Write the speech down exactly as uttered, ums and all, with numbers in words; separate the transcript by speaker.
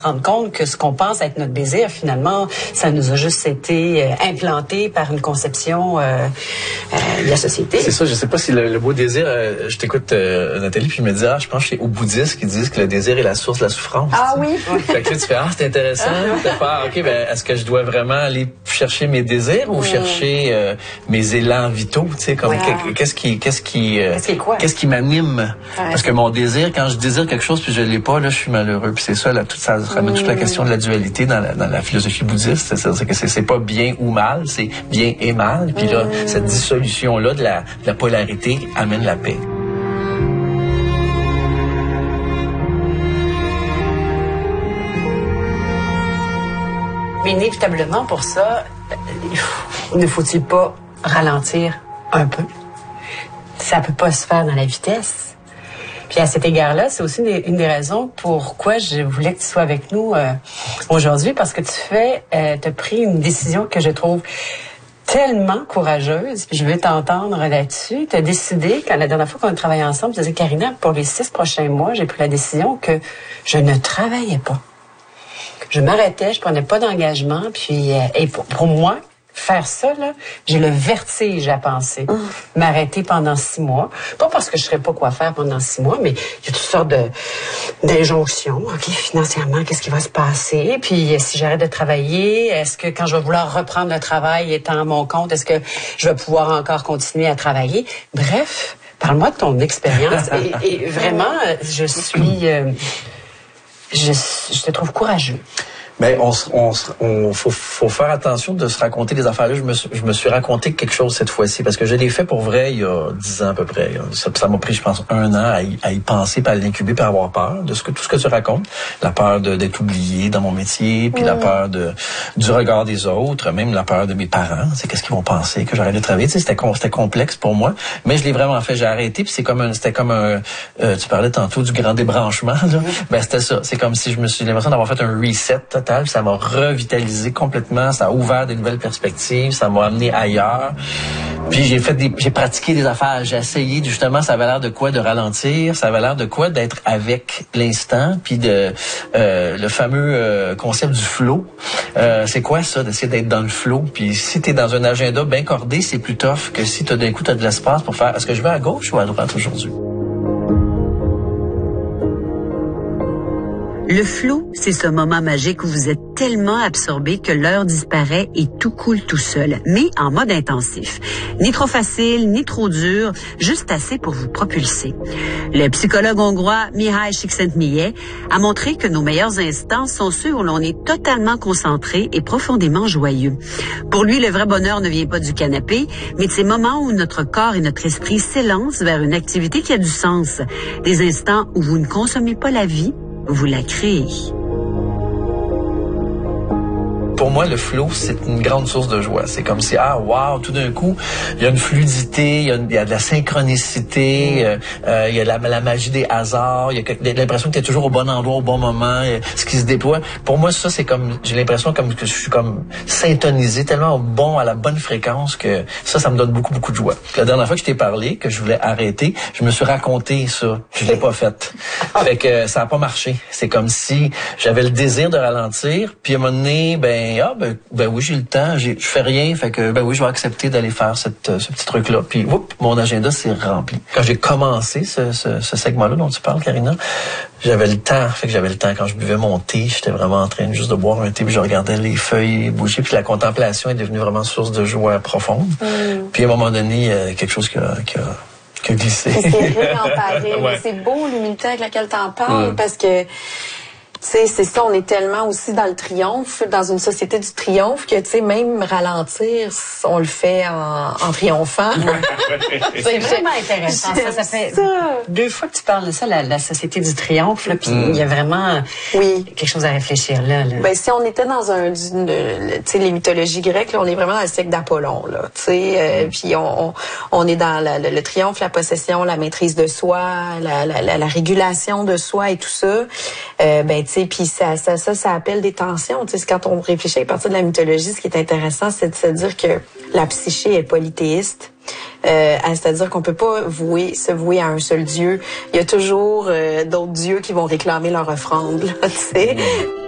Speaker 1: rendre compte que ce qu'on pense être notre désir, finalement, ça nous a juste été euh, implanté par une conception euh, euh, de la société.
Speaker 2: C'est ça, je sais pas si le, le beau désir, euh, je t'écoute euh, Nathalie, puis je me dis, ah, je pense que c'est aux bouddhistes qui disent que le désir est la source de la souffrance.
Speaker 3: Ah oui?
Speaker 2: Fait que là, tu fais, ah, c'est intéressant de faire, ok, ben, est-ce que je dois vraiment aller chercher mes désirs ou mmh. chercher euh, mes élans vitaux, tu sais, comme, ouais. qu'est-ce qui, qu'est-ce qui, euh,
Speaker 1: qu'est-ce qui, quoi?
Speaker 2: qu'est-ce qui m'anime? Ouais. Parce que mon désir, quand je désire quelque chose puis je l'ai pas, là, je suis malheureux, puis c'est ça, là, toute ça ramène toute la question de la dualité dans la, dans la philosophie bouddhiste. C'est-à-dire que c'est, c'est pas bien ou mal, c'est bien et mal. Puis là, mmh. cette dissolution-là de la, de la polarité amène la paix.
Speaker 1: Mais inévitablement, pour ça, ne faut-il pas ralentir un peu? Ça peut pas se faire dans la vitesse. Puis à cet égard-là, c'est aussi une, une des raisons pourquoi je voulais que tu sois avec nous euh, aujourd'hui, parce que tu fais, euh, t'as pris une décision que je trouve tellement courageuse. Puis je veux t'entendre là-dessus. Tu as décidé, quand la dernière fois qu'on a travaillé ensemble, tu as dit, Karina, pour les six prochains mois, j'ai pris la décision que je ne travaillais pas. Je m'arrêtais, je prenais pas d'engagement. Puis euh, et pour, pour moi, faire ça, là, j'ai le vertige à penser. Mmh. M'arrêter pendant six mois. Pas parce que je ne saurais pas quoi faire pendant six mois, mais il y a toutes sortes de, d'injonctions. OK, financièrement, qu'est-ce qui va se passer? Puis, si j'arrête de travailler, est-ce que quand je vais vouloir reprendre le travail étant à mon compte, est-ce que je vais pouvoir encore continuer à travailler? Bref, parle-moi de ton expérience. et, et vraiment, je suis... Euh, je, je te trouve courageux.
Speaker 2: Mais on, on, on faut, faut faire attention de se raconter des affaires. Là, je me, je me suis raconté quelque chose cette fois-ci parce que je l'ai fait pour vrai il y a dix ans à peu près. Ça, ça m'a pris, je pense, un an à y, à y penser, puis à l'incuber, puis à avoir peur de ce que tout ce que tu racontes. La peur de, d'être oublié dans mon métier, puis mmh. la peur de du regard des autres, même la peur de mes parents. C'est qu'est-ce qu'ils vont penser que j'arrête de travailler. Tu sais, c'était c'était complexe pour moi, mais je l'ai vraiment fait. J'ai arrêté, puis c'est comme un, c'était comme un. Euh, tu parlais tantôt du grand débranchement. Là. Mmh. Ben c'était ça. C'est comme si je me suis l'impression d'avoir fait un reset total. Ça m'a revitalisé complètement, ça a ouvert des nouvelles perspectives, ça m'a amené ailleurs. Puis j'ai fait des, j'ai pratiqué des affaires, j'ai essayé justement, ça avait l'air de quoi de ralentir, ça avait l'air de quoi d'être avec l'instant, puis de euh, le fameux euh, concept du flow. Euh, c'est quoi ça, d'essayer d'être dans le flow? Puis si t'es dans un agenda bien cordé, c'est plus tough que si t'as d'un coup t'as de l'espace pour faire. Est-ce que je vais à gauche ou à droite aujourd'hui?
Speaker 4: Le flou, c'est ce moment magique où vous êtes tellement absorbé que l'heure disparaît et tout coule tout seul, mais en mode intensif. Ni trop facile, ni trop dur, juste assez pour vous propulser. Le psychologue hongrois Mihaly Csikszentmihalyi a montré que nos meilleurs instants sont ceux où l'on est totalement concentré et profondément joyeux. Pour lui, le vrai bonheur ne vient pas du canapé, mais de ces moments où notre corps et notre esprit s'élancent vers une activité qui a du sens. Des instants où vous ne consommez pas la vie, vous la créez.
Speaker 2: Pour moi, le flow, c'est une grande source de joie. C'est comme si, ah, wow, tout d'un coup, il y a une fluidité, il y a, une, il y a de la synchronicité, euh, euh, il y a la, la magie des hasards, il y a l'impression que tu es toujours au bon endroit, au bon moment, ce qui se déploie. Pour moi, ça, c'est comme, j'ai l'impression comme que je suis comme syntonisé, tellement bon, à la bonne fréquence, que ça, ça me donne beaucoup, beaucoup de joie. La dernière fois que je t'ai parlé, que je voulais arrêter, je me suis raconté ça. Je l'ai pas fait. Fait que ça a pas marché. C'est comme si j'avais le désir de ralentir, puis à un moment donné, ben, ah, ben, ben oui, j'ai le temps, j'ai, je fais rien, fait que, ben oui, je vais accepter d'aller faire cette, ce petit truc-là. Puis, oups, mon agenda s'est rempli. Quand j'ai commencé ce, ce, ce segment-là dont tu parles, Karina, j'avais le temps, fait que j'avais le temps. Quand je buvais mon thé, j'étais vraiment en train juste de boire un thé, puis je regardais les feuilles bouger, puis la contemplation est devenue vraiment source de joie profonde. Mm. Puis, à un moment donné, il y a quelque chose qui a, qui a, qui a glissé.
Speaker 3: C'est réemparé. Ouais. C'est beau l'humilité avec laquelle t'en parles, mm. parce que tu sais, c'est ça, on est tellement aussi dans le triomphe, dans une société du triomphe, que, tu sais, même ralentir, on le fait en, en triomphant.
Speaker 1: C'est vraiment intéressant. Ça, ça fait ça. Deux fois que tu parles de ça, la, la société du triomphe, là, puis il mm. y a vraiment oui. quelque chose à réfléchir là. là.
Speaker 3: Ben, si on était dans un, tu sais, les mythologies grecques, là, on est vraiment dans le siècle d'Apollon, là, tu sais, euh, puis on, on, on est dans la, le, le triomphe, la possession, la maîtrise de soi, la, la, la, la régulation de soi et tout ça. Euh, ben, puis ça, ça, ça, ça appelle des tensions. Tu sais, quand on réfléchit à partir de la mythologie, ce qui est intéressant, c'est de se dire que la psyché est polythéiste. Euh, c'est-à-dire qu'on peut pas vouer, se vouer à un seul dieu. Il y a toujours euh, d'autres dieux qui vont réclamer leur offrande, là, tu sais.